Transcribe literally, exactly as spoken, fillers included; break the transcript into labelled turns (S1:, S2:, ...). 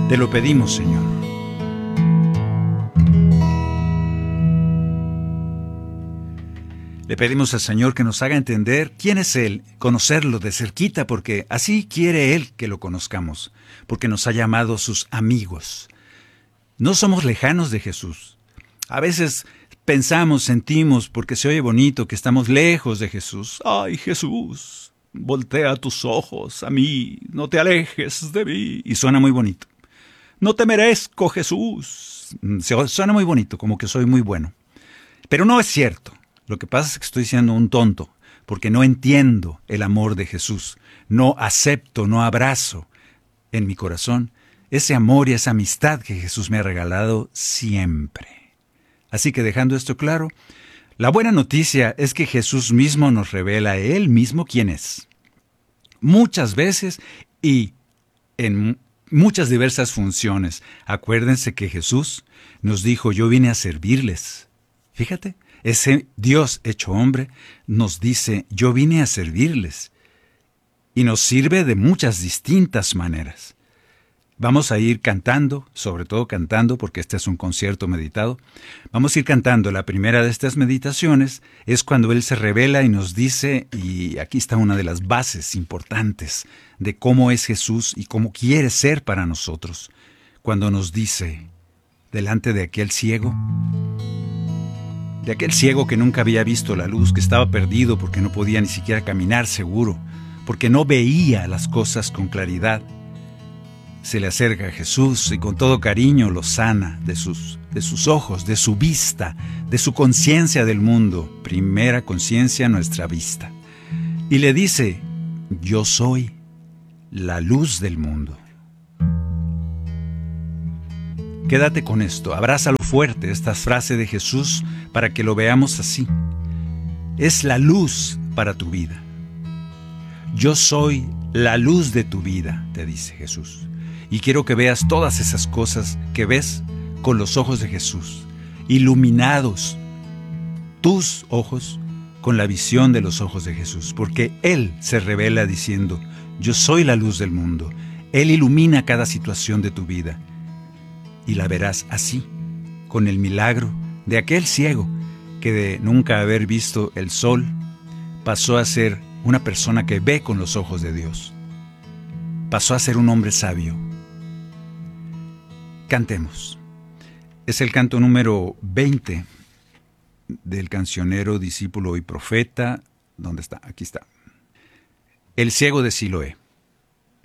S1: Te lo pedimos, Señor. Le pedimos al Señor que nos haga entender quién es Él, conocerlo de cerquita, porque así quiere Él que lo conozcamos, porque nos ha llamado sus amigos. No somos lejanos de Jesús. A veces pensamos, sentimos, porque se oye bonito, que estamos lejos de Jesús. ¡Ay, Jesús! Voltea tus ojos a mí, no te alejes de mí. Y suena muy bonito. No te merezco, Jesús. Suena muy bonito, como que soy muy bueno. Pero no es cierto. Lo que pasa es que estoy siendo un tonto, porque no entiendo el amor de Jesús. No acepto, no abrazo en mi corazón ese amor y esa amistad que Jesús me ha regalado siempre. Así que dejando esto claro, la buena noticia es que Jesús mismo nos revela a Él mismo quién es. Muchas veces y en muchas diversas funciones. Acuérdense que Jesús nos dijo, yo vine a servirles. Fíjate. Ese Dios hecho hombre nos dice, yo vine a servirles. Y nos sirve de muchas distintas maneras. Vamos a ir cantando, sobre todo cantando, porque este es un concierto meditado. Vamos a ir cantando. La primera de estas meditaciones es cuando Él se revela y nos dice, y aquí está una de las bases importantes de cómo es Jesús y cómo quiere ser para nosotros. Cuando nos dice, delante de aquel ciego, de aquel ciego que nunca había visto la luz, que estaba perdido porque no podía ni siquiera caminar seguro, porque no veía las cosas con claridad. Se le acerca a Jesús y con todo cariño lo sana de sus, de sus ojos, de su vista, de su conciencia del mundo. Primera conciencia, nuestra vista. Y le dice, yo soy la luz del mundo. Quédate con esto, abrázalo fuerte, esta frase de Jesús, para que lo veamos así. Es la luz para tu vida. Yo soy la luz de tu vida, te dice Jesús. Y quiero que veas todas esas cosas que ves con los ojos de Jesús, iluminados tus ojos con la visión de los ojos de Jesús, porque Él se revela diciendo, yo soy la luz del mundo. Él ilumina cada situación de tu vida. Y la verás así, con el milagro de aquel ciego que de nunca haber visto el sol, pasó a ser una persona que ve con los ojos de Dios. Pasó a ser un hombre sabio. Cantemos. Es el canto número veinte del cancionero, discípulo y profeta. ¿Dónde está? Aquí está. El ciego de Siloé.